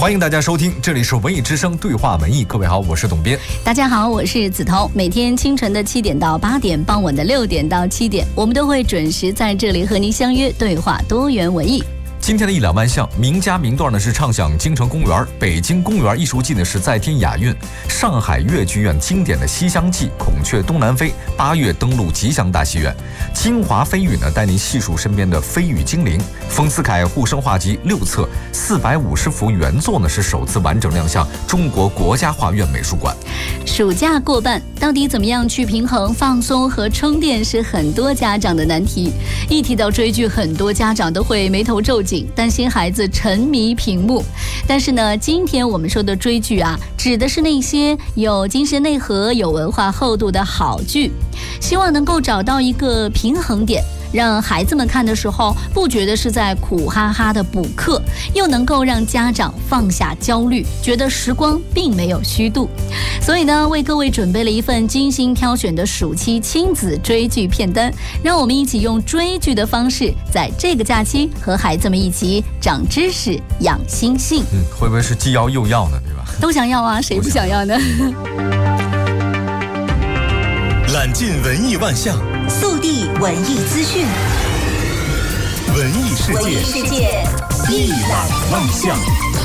欢迎大家收听，这里是文艺之声对话文艺。各位好，我是董斌。 大家好，我是梓潼。每天清晨的7点到8点，傍晚的6点到7点，我们都会准时在这里和您相约对话多元文艺。 今天的一两万象，名家名段呢是唱响京城公园，北京公园艺术季呢是在天雅韵，上海越剧院经典的《西厢记》，孔雀东南飞，8月登陆吉祥大戏院，京华飞语呢带您细数身边的飞语精灵，丰子恺护生画集6册450幅原作呢是首次完整亮相中国国家画院美术馆。 暑假过半，到底怎么样去平衡放松和充电是很多家长的难题。一提到追剧，很多家长都会眉头皱紧，担心孩子沉迷屏幕。但是呢，今天我们说的追剧啊，指的是那些有精神内核、有文化厚度的好剧，希望能够找到一个平衡点，让孩子们看的时候不觉得是在苦哈哈的补课，又能够让家长放下焦虑，觉得时光并没有虚度。所以呢，为各位准备了一份精心挑选的暑期亲子追剧片单，让我们一起用追剧的方式，在这个假期和孩子们一起长知识、养心性。 会不会是既要又要呢？对吧？ 都想要啊，谁不想要呢？ 揽尽文艺万象， 速递文艺资讯， 文艺世界一览万象。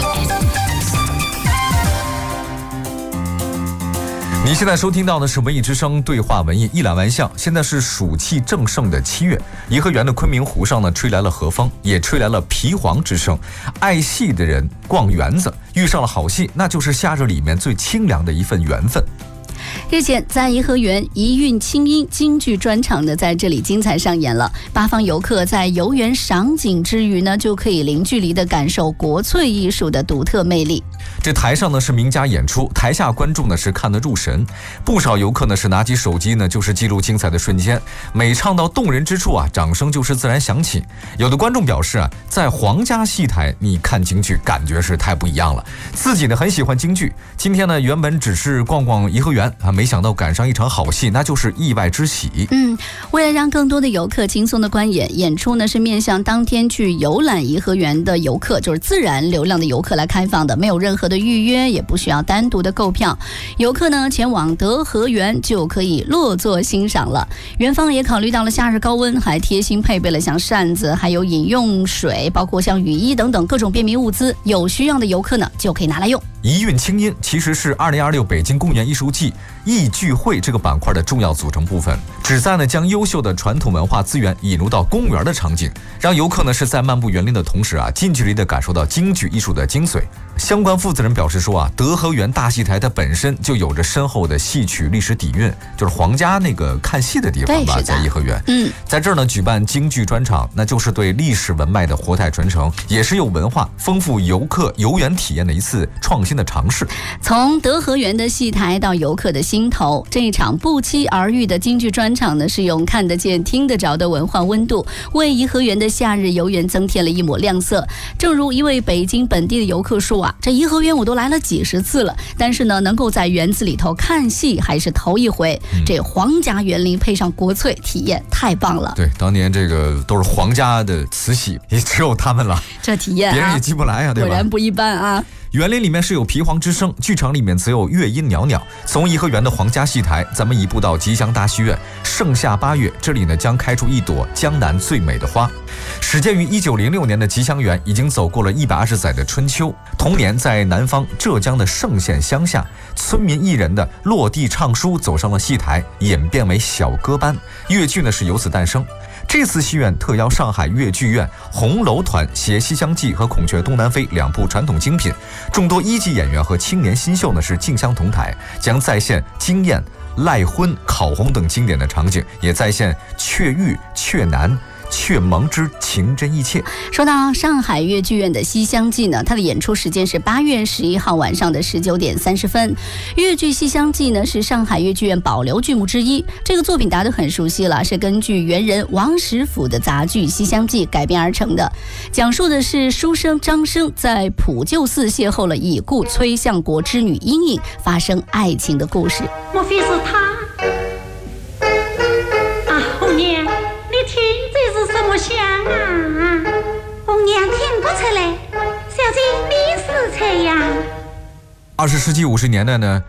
你现在收听到的是文艺之声对话文艺一览万象。现在是暑气正盛的7月，颐和园的昆明湖上呢吹来了和风，也吹来了皮黄之声。爱戏的人逛园子，遇上了好戏，那就是夏日里面最清凉的一份缘分。 日前，在颐和园一韵清音京剧专场呢，在这里精彩上演了。八方游客在游园赏景之余呢，就可以零距离地感受国粹艺术的独特魅力。 这台上呢是名家演出，台下观众呢是看得入神。不少游客呢是拿起手机呢就是记录精彩的瞬间，每唱到动人之处啊，掌声就是自然响起。有的观众表示啊，在皇家戏台你看京剧感觉是太不一样了，自己呢很喜欢京剧。今天呢原本只是逛逛颐和园啊，没想到赶上一场好戏，那就是意外之喜。 为了让更多的游客轻松的观演，演出呢是面向当天去游览颐和园的游客，就是自然流量的游客来开放的，没有任何的预约，也不需要单独的购票。游客呢前往德和园就可以落座欣赏了。园方也考虑到了夏日高温，还贴心配备了像扇子，还有饮用水，包括像雨衣等等各种便民物资，有需要的游客呢就可以拿来用。 一韵清音其实是2026北京公园艺术季艺聚会这个板块的重要组成部分，旨在呢将优秀的传统文化资源引入到公园的场景，让游客呢是在漫步园林的同时啊，近距离的感受到京剧艺术的精髓。相关负责人表示说啊，德和园大戏台它本身就有着深厚的戏曲历史底蕴，就是皇家那个看戏的地方吧，在颐和园。在这儿呢举办京剧专场，那就是对历史文脉的活态传承，也是有文化丰富游客游园体验的一次创新的尝试。 从德和园的戏台到游客的心头，这一场不期而遇的京剧专场呢，是用看得见听得着的文化温度，为颐和园的夏日游园增添了一抹亮色。正如一位北京本地的游客说啊，这颐和园我都来了几10次了，但是呢能够在园子里头看戏还是头一回。这皇家园林配上国粹，体验太棒了。 对，当年这个都是皇家的慈禧，也只有他们了， 这体验别人也进不来啊，对吧？ 果然不一般啊。 园林里面是有皮黄之声，剧场里面则有乐音袅袅。从颐和园的皇家戏台，咱们移步到吉祥大戏院。盛夏8月，这里呢将开出一朵江南最美的花。始建于1906年的吉祥园，已经走过了120载的春秋。同年，在南方浙江的盛县乡下，村民艺人的落地唱书走上了戏台，演变为小歌班，越剧呢是由此诞生。这次戏院特邀上海越剧院红楼团携《西厢记》和《孔雀东南飞》2部传统精品，众多1级演员和青年新秀呢是竞相同台，将再现惊艳、赖婚、烤红等经典的场景，也再现雀玉、雀男、却蒙之情真意切。 说到上海越剧院的《西厢记》呢，它的演出时间是8月11号晚上的19点30分。越剧《西厢记》呢是上海越剧院保留剧目之一，这个作品大家都很熟悉了，是根据元人王实甫的杂剧《西厢记》改编而成的，讲述的是书生张生在普救寺邂逅了已故崔相国之女莺莺，发生爱情的故事。 莫非是他？啊，红娘，你听这是什么香啊？ 红娘听不出来，小姐你是猜呀？ 20世纪50年代呢，